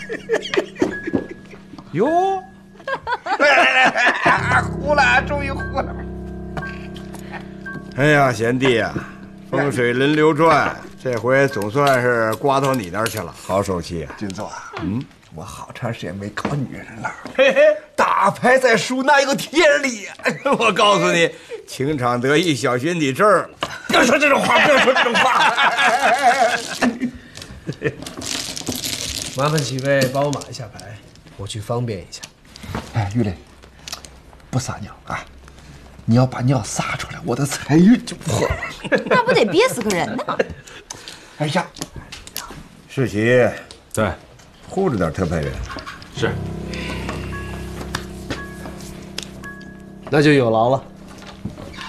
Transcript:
哟， 来，糊了，终于糊了。 哎呀，贤弟呀，风水轮流转，这回总算是刮到你那儿去了，好手气啊！ 军座啊，我好长时间没搞女人了，嘿嘿，打牌在输，哪有个天理呀？ 我告诉你，情场得意，小心你这儿。 不要说这种话，不要说这种话。 麻烦几位帮我码一下牌，我去方便一下。 哎，玉磊，不撒尿啊！你要把尿撒出来，我的财运就破了。 那不得憋死个人呢？ 哎呀， 世奇， 对， 护着点特派员。 是。 那就有劳了。